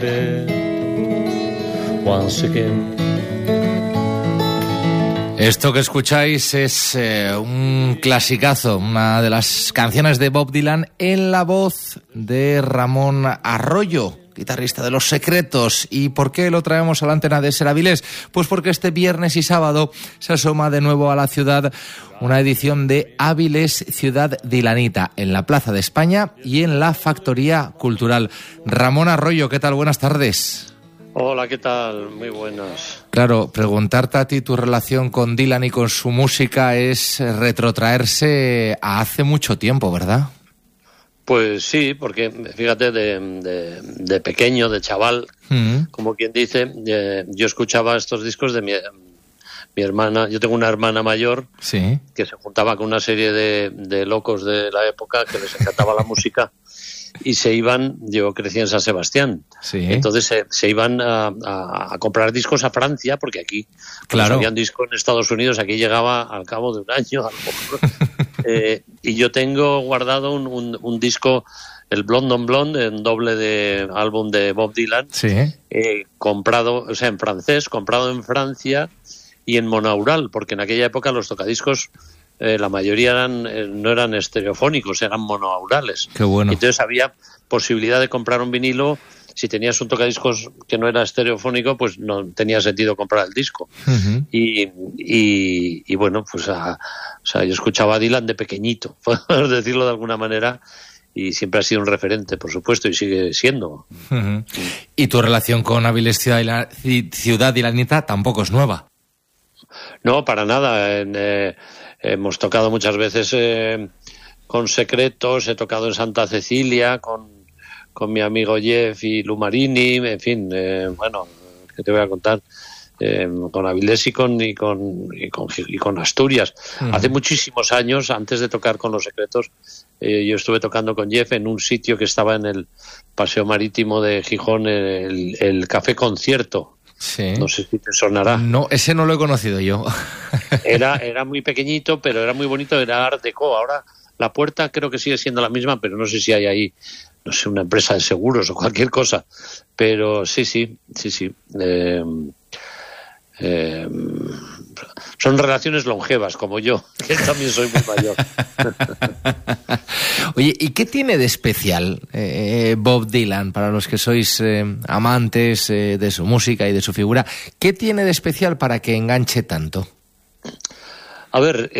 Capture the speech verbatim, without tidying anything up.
bed once again. Esto que escucháis es eh, un clasicazo, una de las canciones de Bob Dylan en la voz de Ramón Arroyo, guitarrista de Los Secretos. ¿Y por qué lo traemos a la antena de Ser Avilés? Pues porque este viernes y sábado se asoma de nuevo a la ciudad una edición de Avilés Ciudad Dilanita en la Plaza de España y en la Factoría Cultural. Ramón Arroyo, ¿qué tal? Buenas tardes. Hola, ¿qué tal? Muy buenas. Claro, preguntarte a ti tu relación con Dylan y con su música es retrotraerse a hace mucho tiempo, ¿verdad? Pues sí, porque fíjate, de, de, de pequeño, de chaval, uh-huh. como quien dice, eh, yo escuchaba estos discos de mi, mi hermana. Yo tengo una hermana mayor sí. que se juntaba con una serie de, de locos de la época que les encantaba la música. Y se iban, yo crecí en San Sebastián, sí. entonces se, se iban a, a, a comprar discos a Francia, porque aquí, claro. había un disco en Estados Unidos, aquí llegaba al cabo de un año, a lo mejor. eh, y yo tengo guardado un, un, un disco, el Blonde on Blonde, en doble de álbum de Bob Dylan, sí. eh, comprado, o sea, en francés, comprado en Francia y en monaural, porque en aquella época los tocadiscos Eh, la mayoría eran eh, no eran estereofónicos, eran monoaurales. Qué bueno. Entonces había posibilidad de comprar un vinilo. Si tenías un tocadiscos que no era estereofónico, pues no tenía sentido comprar el disco. Uh-huh. Y, y, y bueno, pues a, o sea, yo escuchaba a Dylan de pequeñito, por decirlo de alguna manera, y siempre ha sido un referente, por supuesto, y sigue siendo. Uh-huh. ¿Y tu relación con Avilés Ciudad, Ciudad Dilanita tampoco es nueva? No, para nada. En, eh, hemos tocado muchas veces eh, con Secretos, he tocado en Santa Cecilia con, con mi amigo Jeff y Lumarini, en fin, eh, bueno, ¿qué te voy a contar? Eh, con Avilés y con, y con, y con, y con Asturias. Uh-huh. Hace muchísimos años, antes de tocar con Los Secretos, eh, yo estuve tocando con Jeff en un sitio que estaba en el Paseo Marítimo de Gijón, el, el Café Concierto. Sí. No sé si te sonará. No, ese no lo he conocido yo. Era, era muy pequeñito, pero era muy bonito, era Art Deco. Ahora la puerta creo que sigue siendo la misma, pero no sé si hay ahí, no sé, una empresa de seguros o cualquier cosa. Pero sí, sí, sí, sí. Eh, eh, son relaciones longevas, como yo, que también soy muy mayor. Oye, ¿y qué tiene de especial eh, Bob Dylan, para los que sois eh, amantes eh, de su música y de su figura? ¿Qué tiene de especial para que enganche tanto? A ver...